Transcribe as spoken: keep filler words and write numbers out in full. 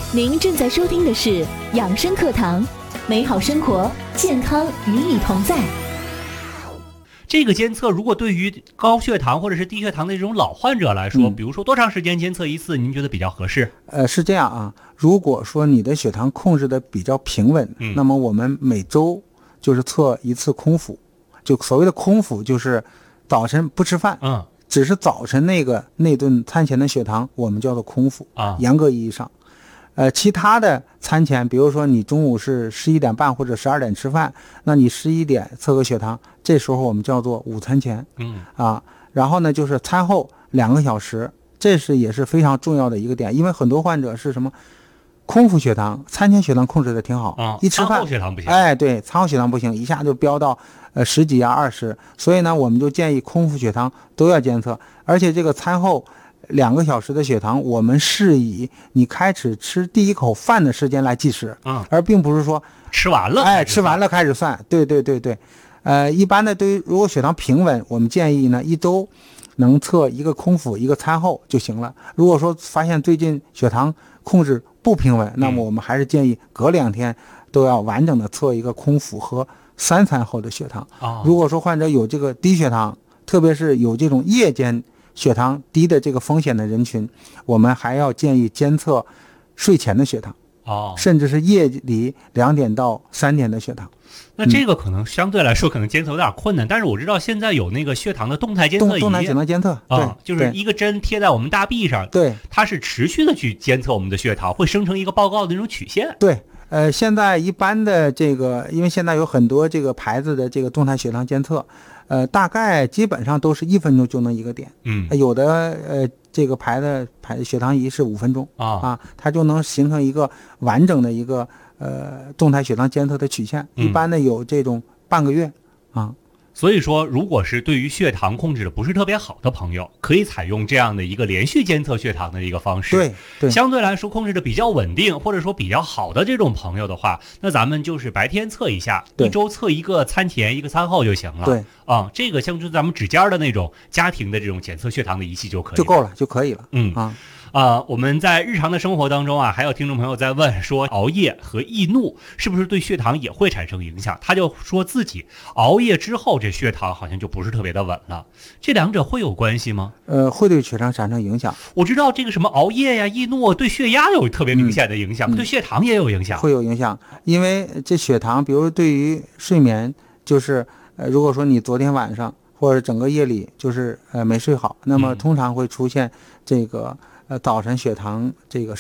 您正在收听的是养生课堂，美好生活，健康与你同在。 这个监测如果对于高血糖或者是低血糖的这种老患者来说、嗯、比如说多长时间监测一次您觉得比较合适？ 呃，是这样啊，如果说你的血糖控制的比较平稳、嗯、那么我们每周就是测一次空腹，就所谓的空腹就是早晨不吃饭，嗯，只是早晨那个那顿餐前的血糖我们叫做空腹啊，严格意义上。呃，其他的餐前，比如说你中午是十一点半或者十二点吃饭，那你十一点测个血糖，这时候我们叫做午餐前，嗯啊，然后呢就是餐后两个小时，这是也是非常重要的一个点，因为很多患者是什么空腹血糖，餐前血糖控制的挺好啊，一吃饭餐后血糖不行， 哎，对，餐后血糖不行，一下就飙到呃十几啊二十，所以呢我们就建议空腹血糖都要监测，而且这个餐后两个小时的血糖，我们是以你开始吃第一口饭的时间来计时，嗯，而并不是说吃完了， 哎，吃完了开始算。对对对对，呃，一般的对于如果血糖平稳，我们建议呢一周能测一个空腹一个餐后就行了。如果说发现最近血糖控制不平稳，那么我们还是建议隔两天都要完整的测一个空腹和三餐后的血糖。哦，如果说患者有这个低血糖，特别是有这种夜间血糖低的这个风险的人群，我们还要建议监测睡前的血糖，哦，甚至是夜里两点到三点的血糖。 那这个可能相对来说可能监测有点困难，嗯、但是我知道现在有那个血糖的动态监测仪， 动态血糖监测啊、 嗯，就是一个针贴在我们大臂上， 对， 它是持续的去监测我们的血糖，会生成一个报告的那种曲线。 对，呃，现在一般的这个，因为现在有很多这个牌子的这个动态血糖监测。呃，大概基本上都是一分钟就能一个点，嗯，有的呃这个排的排血糖仪是五分钟啊啊，它就能形成一个完整的一个呃动态血糖监测的曲线，嗯、一般的有这种半个月啊。 所以说，如果是对于血糖控制的不是特别好的朋友，可以采用这样的一个连续监测血糖的一个方式。 对对， 相对来说控制的比较稳定，或者说比较好的这种朋友的话，那咱们就是白天测一下，一周测一个餐前一个餐后就行了。 对啊、嗯，这个像是咱们指尖的那种家庭的这种检测血糖的仪器就可以了， 就够了，就可以了。 嗯啊。 啊、呃，我们在日常的生活当中啊，还有听众朋友在问说，熬夜和易怒是不是对血糖也会产生影响？他就说自己熬夜之后，这血糖好像就不是特别的稳了。这两者会有关系吗？ 呃，会对血糖产生影响。 我知道这个什么熬夜呀、易怒对血压有特别明显的影响，嗯、对血糖也有影响。 会有影响，因为这血糖，比如对于睡眠，就是呃，如果说你昨天晚上或者整个夜里就是呃没睡好，那么通常会出现这个。呃，早晨血糖这个